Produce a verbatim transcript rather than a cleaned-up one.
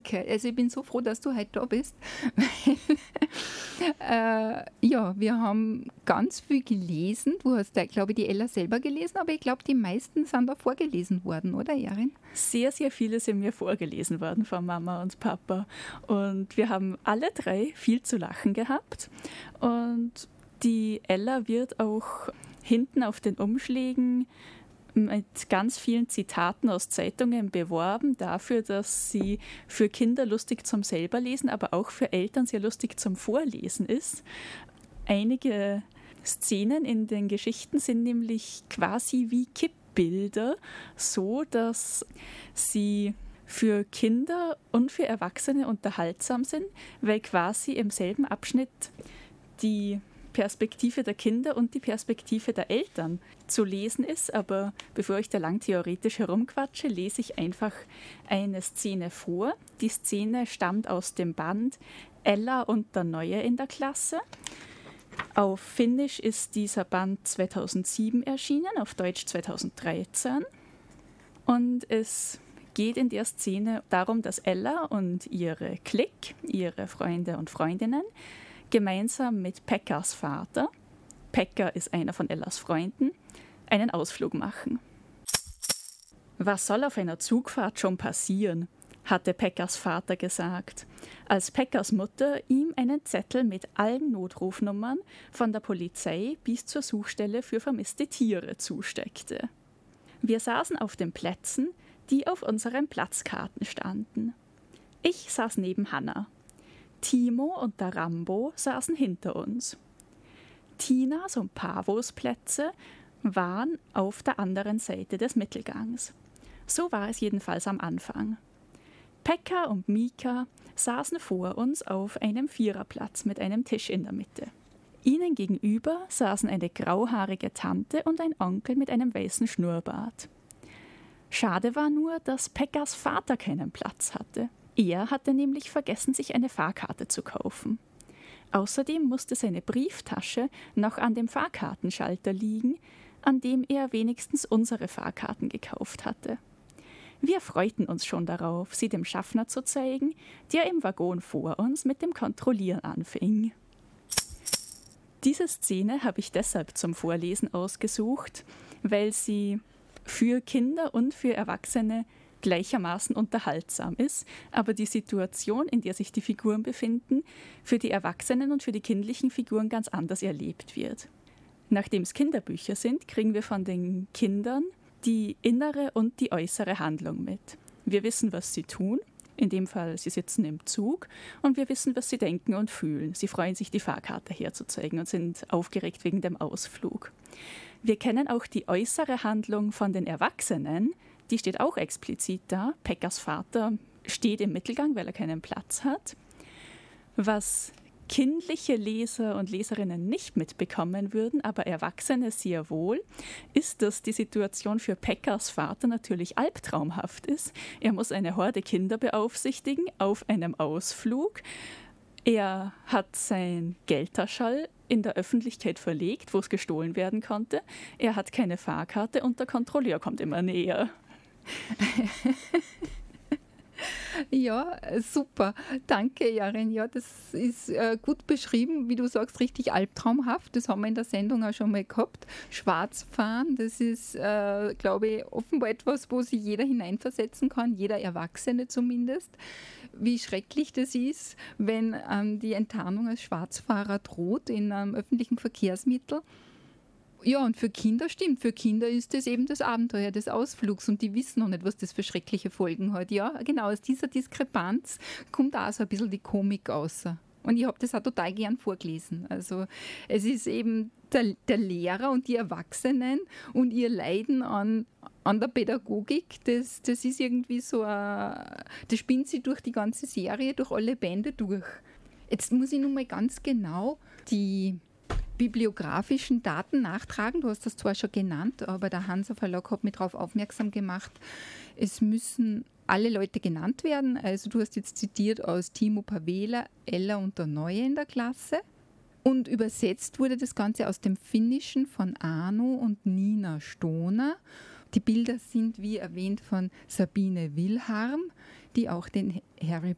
danke. Also ich bin so froh, dass du heute da bist. äh, ja, wir haben ganz viel gelesen. Du hast, glaube ich, die Ella selber gelesen, aber ich glaube, die meisten sind da vorgelesen worden, oder, Jarin? Sehr, sehr viele sind mir vorgelesen worden von Mama und Papa. Und wir haben alle drei viel zu lachen gehabt. Und die Ella wird auch hinten auf den Umschlägen mit ganz vielen Zitaten aus Zeitungen beworben dafür, dass sie für Kinder lustig zum selberlesen, aber auch für Eltern sehr lustig zum Vorlesen ist. Einige Szenen in den Geschichten sind nämlich quasi wie Kippbilder, so dass sie für Kinder und für Erwachsene unterhaltsam sind, weil quasi im selben Abschnitt die Perspektive der Kinder und die Perspektive der Eltern zu lesen ist. Aber bevor ich da lang theoretisch herumquatsche, lese ich einfach eine Szene vor. Die Szene stammt aus dem Band Ella und der Neue in der Klasse. Auf Finnisch ist dieser Band zweitausendsieben erschienen, auf Deutsch zweitausenddreizehn. Und es geht in der Szene darum, dass Ella und ihre Clique, ihre Freunde und Freundinnen, gemeinsam mit Pekkas Vater, Pekka ist einer von Ellas Freunden, einen Ausflug machen. Was soll auf einer Zugfahrt schon passieren, hatte Pekkas Vater gesagt, als Pekkas Mutter ihm einen Zettel mit allen Notrufnummern von der Polizei bis zur Suchstelle für vermisste Tiere zusteckte. Wir saßen auf den Plätzen, die auf unseren Platzkarten standen. Ich saß neben Hanna. Timo und der Rambo saßen hinter uns. Tinas und Pavos Plätze waren auf der anderen Seite des Mittelgangs. So war es jedenfalls am Anfang. Pekka und Mika saßen vor uns auf einem Viererplatz mit einem Tisch in der Mitte. Ihnen gegenüber saßen eine grauhaarige Tante und ein Onkel mit einem weißen Schnurrbart. Schade war nur, dass Pekkas Vater keinen Platz hatte. Er hatte nämlich vergessen, sich eine Fahrkarte zu kaufen. Außerdem musste seine Brieftasche noch an dem Fahrkartenschalter liegen, an dem er wenigstens unsere Fahrkarten gekauft hatte. Wir freuten uns schon darauf, sie dem Schaffner zu zeigen, der im Waggon vor uns mit dem Kontrollieren anfing. Diese Szene habe ich deshalb zum Vorlesen ausgesucht, weil sie für Kinder und für Erwachsene gleichermaßen unterhaltsam ist, aber die Situation, in der sich die Figuren befinden, für die Erwachsenen und für die kindlichen Figuren ganz anders erlebt wird. Nachdem es Kinderbücher sind, kriegen wir von den Kindern die innere und die äußere Handlung mit. Wir wissen, was sie tun, in dem Fall, sie sitzen im Zug, und wir wissen, was sie denken und fühlen. Sie freuen sich, die Fahrkarte herzuzeigen und sind aufgeregt wegen dem Ausflug. Wir kennen auch die äußere Handlung von den Erwachsenen. Die steht auch explizit da. Pekkas Vater steht im Mittelgang, weil er keinen Platz hat. Was kindliche Leser und Leserinnen nicht mitbekommen würden, aber Erwachsene sehr wohl, ist, dass die Situation für Pekkas Vater natürlich albtraumhaft ist. Er muss eine Horde Kinder beaufsichtigen auf einem Ausflug. Er hat sein Geldtaschall in der Öffentlichkeit verlegt, wo es gestohlen werden konnte. Er hat keine Fahrkarte und der Kontrolleur kommt immer näher. Ja, super. Danke, Jarin. Ja, das ist äh, gut beschrieben, wie du sagst, richtig albtraumhaft. Das haben wir in der Sendung auch schon mal gehabt. Schwarzfahren, das ist, äh, glaube ich, offenbar etwas, wo sich jeder hineinversetzen kann, jeder Erwachsene zumindest. Wie schrecklich das ist, wenn ähm, die Enttarnung als Schwarzfahrer droht in einem öffentlichen Verkehrsmittel. Ja, und für Kinder stimmt, für Kinder ist das eben das Abenteuer des Ausflugs und die wissen noch nicht, was das für schreckliche Folgen hat. Ja, genau, aus dieser Diskrepanz kommt auch so ein bisschen die Komik raus. Und ich habe das auch total gern vorgelesen. Also es ist eben der, der Lehrer und die Erwachsenen und ihr Leiden an, an der Pädagogik, das, das ist irgendwie so, ein, das spinnt sich durch die ganze Serie, durch alle Bände durch. Jetzt muss ich nun mal ganz genau die bibliografischen Daten nachtragen. Du hast das zwar schon genannt, aber der Hansa Verlag hat mich darauf aufmerksam gemacht, es müssen alle Leute genannt werden. Also du hast jetzt zitiert aus Timo Pavela, Ella und der Neue in der Klasse. Und übersetzt wurde das Ganze aus dem Finnischen von Arno und Nina Stoner. Die Bilder sind, wie erwähnt, von Sabine Wilharm, die auch den Harry